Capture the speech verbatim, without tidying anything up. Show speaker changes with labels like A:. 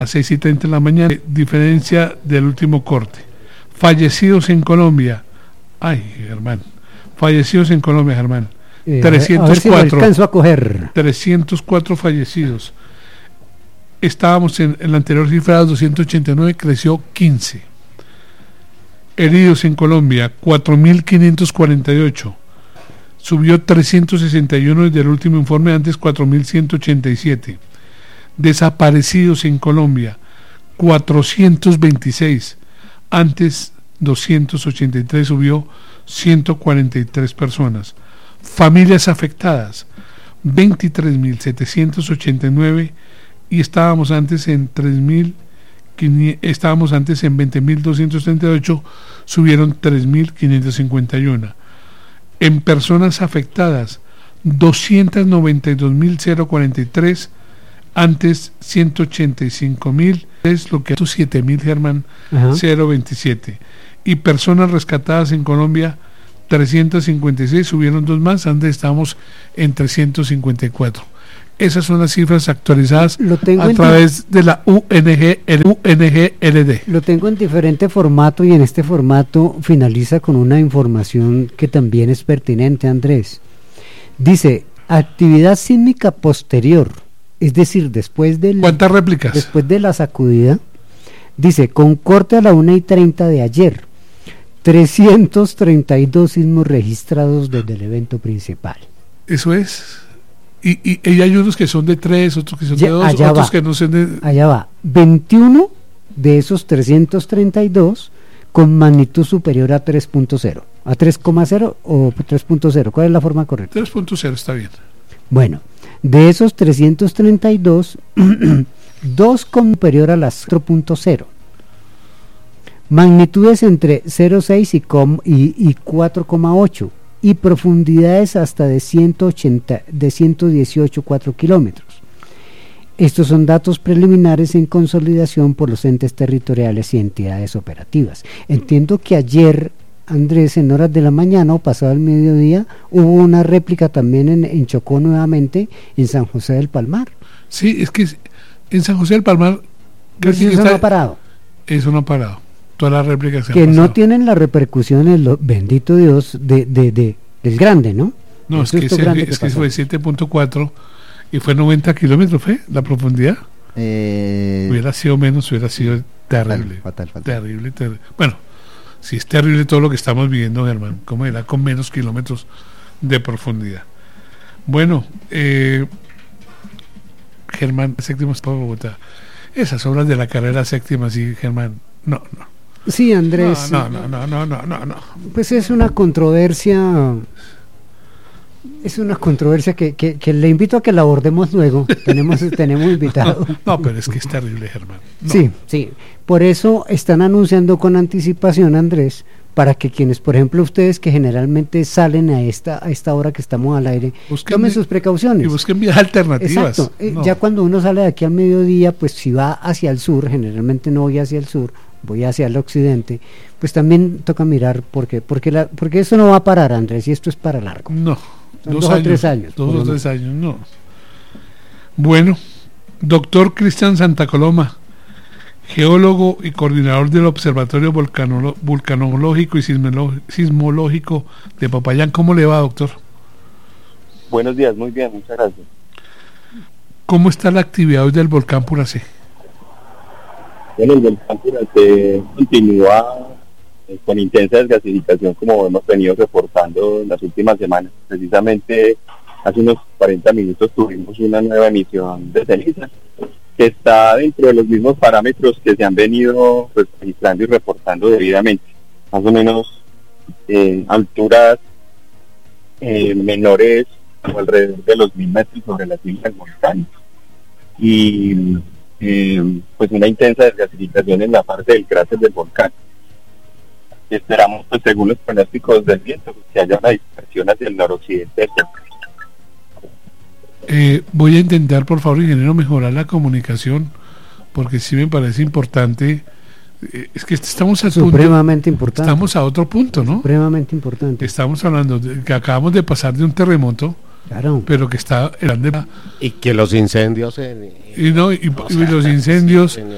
A: a seis y treinta de la mañana, diferencia del último corte. Fallecidos en Colombia. Ay, Germán. Fallecidos en Colombia, Germán.
B: Eh,
A: trescientos cuatro.
B: A ver si me alcanzo a coger.
A: trescientos cuatro fallecidos. Estábamos en, en la anterior cifra de doscientos ochenta y nueve, creció quince. Heridos en Colombia, cuatro mil quinientos cuarenta y ocho. Subió trescientos sesenta y uno desde el último informe, antes cuatro mil ciento ochenta y siete. Desaparecidos en Colombia, cuatrocientos veintiséis. Antes doscientos ochenta y tres, subió ciento cuarenta y tres personas. Familias afectadas, veintitrés mil setecientos ochenta y nueve, y estábamos antes en tres mil, estábamos antes en veinte mil doscientos treinta y ocho, subieron tres mil quinientos cincuenta y uno. En personas afectadas, doscientos noventa y dos mil cuarenta y tres, antes ciento ochenta y cinco mil, es lo que siete mil, Germán, cero veintisiete. Y personas rescatadas en Colombia, trescientos cincuenta y seis, subieron dos más, antes estábamos en trescientos cincuenta y cuatro. Esas son las cifras actualizadas a través de la U N G L D.
B: Lo tengo en diferente formato, y en este formato finaliza con una información que también es pertinente, Andrés. Dice, actividad sísmica posterior, es decir, después del...
A: ¿Cuántas réplicas?
B: Después de la sacudida, dice, con corte a la una y treinta de ayer, trescientos treinta y dos sismos registrados desde el evento principal.
A: Eso es. Y, y, y hay unos que son de tres, otros que son ya, de dos, otros va. que no son de...
B: Allá va. veintiuno de esos trescientos treinta y dos con magnitud superior a tres punto cero. ¿A tres coma cero o tres punto cero? ¿Cuál es la forma correcta?
A: tres punto cero está bien.
B: Bueno, de esos trescientos treinta y dos, dos con superior a las cuatro punto cero. Magnitudes entre cero coma seis y, y, y cuatro coma ocho. Y profundidades hasta de ciento ochenta, de ciento dieciocho coma cuatro kilómetros. Estos son datos preliminares en consolidación por los entes territoriales y entidades operativas. Entiendo que ayer, Andrés, en horas de la mañana o pasado el mediodía, hubo una réplica también en, en Chocó nuevamente, en San José del Palmar.
A: Sí, es que en San José del Palmar...
B: Pues eso está, no ha parado.
A: Eso no ha parado. Todas las réplicas
B: que no tienen las repercusiones, lo, bendito Dios, de, de, de del grande, ¿no?
A: No, es que, ese, que, es que fue siete punto cuatro y fue noventa kilómetros, ¿fue la profundidad?
C: Eh,
A: hubiera sido menos, hubiera sido terrible.
C: Fatal, fatal, fatal.
A: Terrible, terrible. Bueno, si es terrible todo lo que estamos viviendo, Germán, ¿cómo era con menos kilómetros de profundidad? Bueno, eh, Germán, séptimo para Bogotá. Esas obras de la carrera séptima, sí, Germán, no, no.
B: Sí, Andrés.
A: No, no, no, no, no, no, no.
B: Pues es una controversia, es una controversia que, que, que le invito a que la abordemos luego. tenemos tenemos invitado.
A: No, no, pero es que es terrible, Germán. No.
B: Sí, sí. Por eso están anunciando con anticipación, Andrés, para que quienes, por ejemplo, ustedes que generalmente salen a esta a esta hora que estamos al aire, busquen tomen sus precauciones.
A: Y busquen vías alternativas.
B: Exacto. No. Ya cuando uno sale de aquí al mediodía, pues si va hacia el sur, generalmente no voy hacia el sur, voy hacia el occidente, pues también toca mirar porque porque la, porque eso no va a parar, Andrés, y esto es para largo.
A: No,
B: Son dos, dos años, o tres años.
A: Dos o tres años, no. Bueno, doctor Cristian Santa Coloma, geólogo y coordinador del Observatorio Volcanolo- Vulcanológico y Sismolo- Sismológico de Popayán, ¿cómo le va, doctor?
D: Buenos días, muy bien, muchas gracias.
A: ¿Cómo está la actividad hoy del volcán Puracé?
D: Bueno, el volcán Puracé continúa eh, con intensa desgasificación, como hemos venido reportando en las últimas semanas. Precisamente hace unos cuarenta minutos tuvimos una nueva emisión de ceniza que está dentro de los mismos parámetros que se han venido pues, registrando y reportando debidamente. Más o menos eh, alturas eh, menores o alrededor de los mil metros sobre la cima del volcán. Y eh, pues una intensa desgasificación en la parte del cráter del volcán. Y esperamos, pues según los pronósticos del viento, pues, que haya una dispersión hacia el noroccidente del volcán.
A: Eh, voy a intentar, por favor, ingeniero, mejorar la comunicación, porque sí me parece importante. Eh, es que estamos a
B: supremamente
A: punto,
B: importante.
A: Estamos a otro punto, ¿no?
B: Supremamente importante.
A: Estamos hablando de que acabamos de pasar de un terremoto,
B: claro,
A: pero que está grande
C: y que los incendios en,
A: y no y,
C: o sea,
A: y los incendios.
C: Sí,